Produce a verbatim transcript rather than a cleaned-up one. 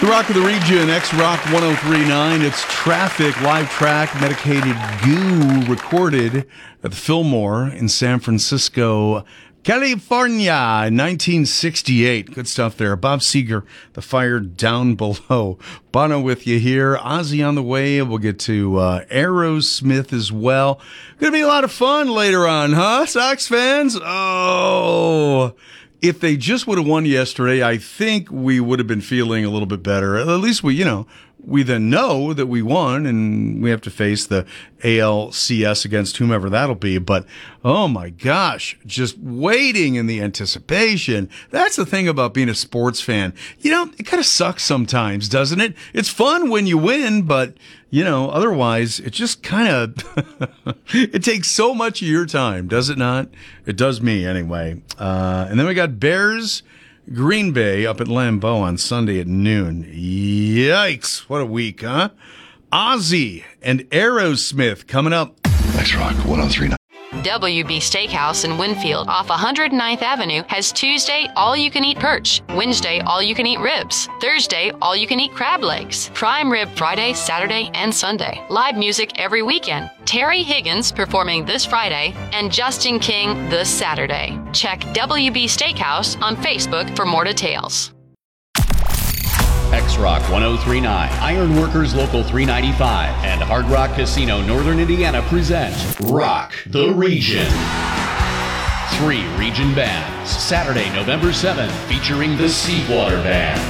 The Rock of the Region, X-Rock ten thirty-nine. It's Traffic, live track, Medicated Goo, recorded at the Fillmore in San Francisco, California, in nineteen sixty-eight. Good stuff there. Bob Seger, The Fire Down Below. Bono with you here. Ozzy on the way. We'll get to uh, Aerosmith as well. Gonna be a lot of fun later on, huh, Sox fans? Oh... If they just would have won yesterday, I think we would have been feeling a little bit better. At least we, you know, we then know that we won and we have to face the A L C S against whomever that'll be. But, oh my gosh, just waiting in the anticipation. That's the thing about being a sports fan. You know, it kind of sucks sometimes, doesn't it? It's fun when you win, but, you know, otherwise it just kind of, it takes so much of your time, does it not? It does me anyway. Uh, and then we got Bears Green Bay up at Lambeau on Sunday at noon. Yikes. What a week, huh? Ozzy and Aerosmith coming up. X-Rock ten thirty-nine. W B Steakhouse in Winfield off one hundred ninth Avenue has Tuesday all-you-can-eat perch, Wednesday all-you-can-eat ribs, Thursday all-you-can-eat crab legs, prime rib Friday, Saturday, and Sunday. Live music every weekend. Terry Higgins performing this Friday and Justin King this Saturday. Check W B Steakhouse on Facebook for more details. X-Rock ten thirty-nine, Ironworkers Local three ninety-five, and Hard Rock Casino Northern Indiana present Rock the Region. Three region bands, Saturday, November seventh, featuring the Seawater Band.